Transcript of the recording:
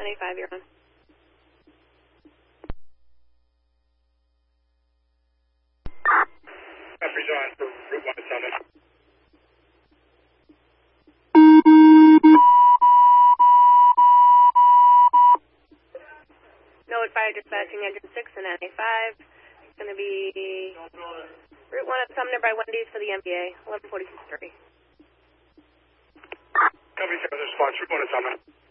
NA5, you're on. Jeffrey's on for Route 1 Summit. Norwood Fire dispatching engine 6 and NA5. It's going to be Route 1 at Sumner by Wendy's for the MBA, 1146.30. Company 7 response, Route 1 at Summit.